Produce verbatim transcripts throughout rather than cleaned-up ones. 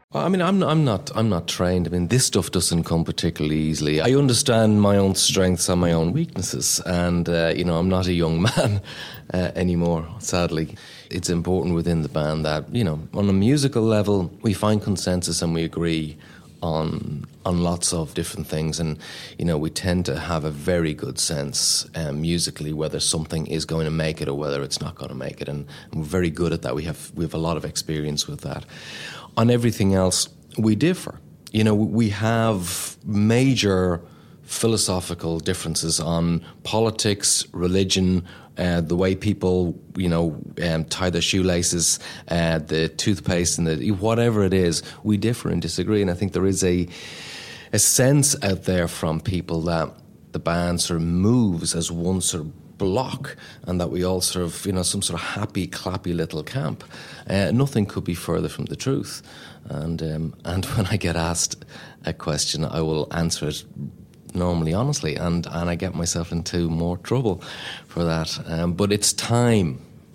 I mean, I'm I'm not I'm not trained. I mean, this stuff doesn't come particularly easily. I understand my own strengths and my own weaknesses, and uh, you know, I'm not a young man uh, anymore. Sadly, it's important within the band that, you know, on a musical level, we find consensus and we agree on on lots of different things, and you know, we tend to have a very good sense um, musically whether something is going to make it or whether it's not going to make it, and, and we're very good at that. We have we have a lot of experience with that. On everything else, we differ. You know, we have major philosophical differences on politics, religion, uh, the way people, you know, um, tie their shoelaces, uh, the toothpaste, and the whatever it is. We differ and disagree, and I think there is a a sense out there from people that the band sort of moves as one sort of block, and that we all sort of, you know, some sort of happy, clappy little camp. Uh, nothing could be further from the truth. And um, and when I get asked a question, I will answer it normally honestly, and, and I get myself into more trouble for that. Um, but it's time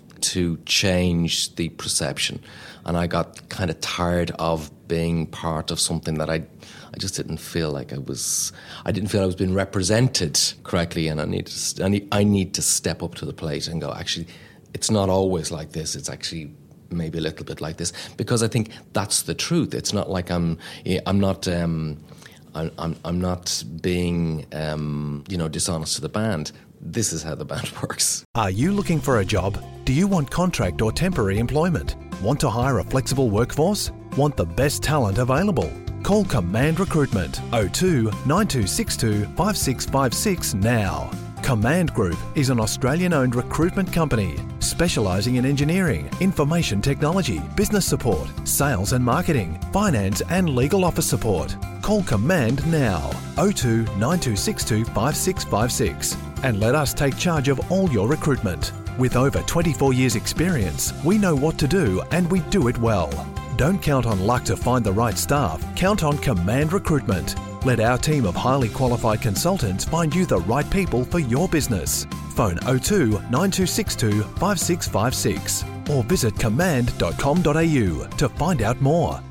to change the perception. And I got kind of tired of being part of something that I I just didn't feel like I was, I didn't feel I was being represented correctly, and I need to, I need, I need to step up to the plate and go, actually, it's not always like this, it's actually maybe a little bit like this, because I think that's the truth. It's not like I'm, I'm not, um, I'm, I'm, I'm not being, um, you know, dishonest to the band. This is how the band works. Are you looking for a job? Do you want contract or temporary employment? Want to hire a flexible workforce? Want the best talent available? Call Command Recruitment oh two, nine two six two, five six five six now. Command Group is an Australian-owned recruitment company specialising in engineering, information technology, business support, sales and marketing, finance and legal office support. Call Command now, oh two, nine two six two, five six five six, and let us take charge of all your recruitment. With over twenty-four years experience, we know what to do and we do it well. Don't count on luck to find the right staff. Count on Command Recruitment. Let our team of highly qualified consultants find you the right people for your business. Phone oh two, nine two six two, five six five six or visit command dot com dot a u to find out more.